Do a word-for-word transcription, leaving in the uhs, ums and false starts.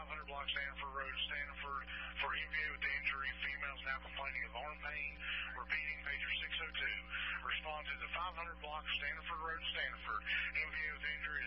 five hundred block Stanford Road, Stanford, for M V A with injury. Females now complaining of arm pain. Repeating, pager six oh two. Respond to the five hundred block Stanford Road, Stanford. M V A with injury